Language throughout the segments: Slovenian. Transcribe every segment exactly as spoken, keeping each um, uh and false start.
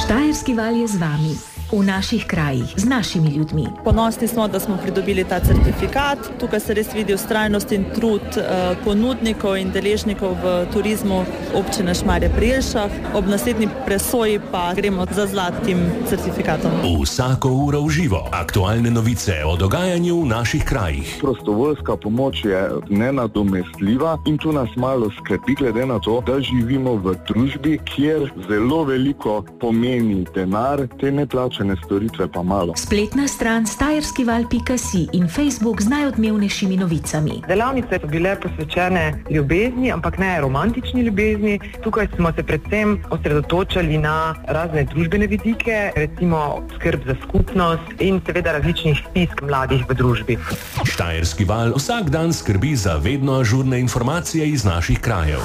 Štajerski val je z vami, v naših krajih, z našimi ljudmi. Ponosni smo, da smo pridobili ta certifikat. Tukaj se res vidi vztrajnost in trud eh, ponudnikov in deležnikov v turizmu občine Šmarje pri Jelšah. Ob naslednji presoji pa gremo za zlatim certifikatom. Vsako uro v živo. Aktualne novice o dogajanju v naših krajih. Prostovoljska pomoč je nenadomestljiva in tu nas malo skrbi glede na to, da živimo v družbi, kjer zelo veliko pomeni denar, te neplačane storitve pa malo. Spletna stran štajerskival pika si in Facebook z najodmevnejšimi novicami. Delavnice so bile posvečene ljubezni, ampak ne romantični ljubezni. Tukaj smo se predvsem osredotočali na razne družbene vidike, recimo skrb za skupnost in seveda različnih stisk mladih v družbi. Štajerski val vsak dan skrbi za vedno ažurne informacije iz naših krajev.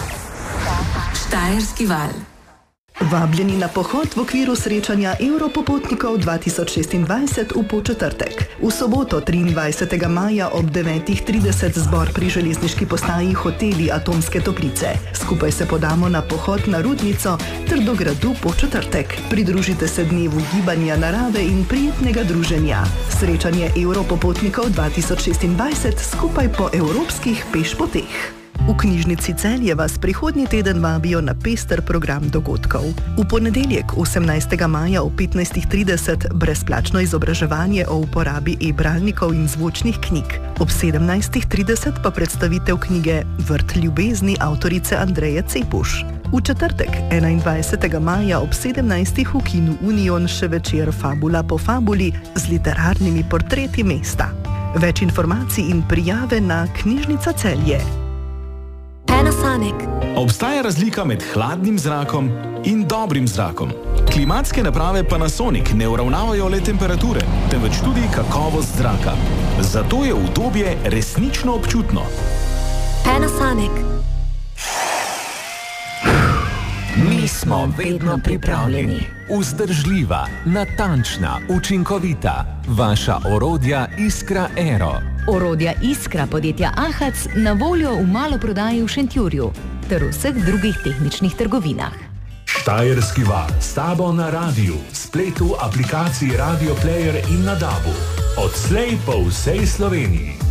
Štajerski val. Vabljeni na pohod v okviru srečanja Evropopotnikov dva tisoč šestindvajset v Podčetrtek. V soboto triindvajsetega maja ob devetih trideset zbor pri železniški postaji Hoteli Atomske toplice. Skupaj se podamo na pohod na Rudnico ter do gradu Podčetrtek. Pridružite se dnevu gibanja narave in prijetnega druženja. Srečanje Evropopotnikov dva tisoč šestindvajset skupaj po evropskih pešpoteh. V knjižnici Celje vas prihodnji teden vabijo na pester program dogodkov. V ponedeljek, osemnajstega maja ob petnajstih trideset brezplačno izobraževanje o uporabi e-bralnikov in zvočnih knjig. Ob sedemnajstih trideset pa predstavitev knjige Vrt ljubezni avtorice Andreje Cepuš. V četrtek, enaindvajsetega maja ob sedemnajstih v kinu Union še večer Fabula po fabuli z literarnimi portreti mesta. Več informacij in prijave na knjižnica Celje. Panasonic. Obstaja razlika med hladnim zrakom in dobrim zrakom. Klimatske naprave Panasonic ne uravnavajo le temperature, temveč tudi kakovost zraka. Zato je udobje resnično občutno. Panasonic. Mi smo vedno pripravljeni. Vzdržljiva, natančna, učinkovita. Vaša orodja Iskra Aero. Orodja Iskra podjetja Ahac na voljo v maloprodaji v Šentjurju ter v vseh drugih tehničnih trgovinah. Štajerski val s tabo na radiju, spletu, aplikaciji Radio Player in na dabu. Odslej po vsej Sloveniji.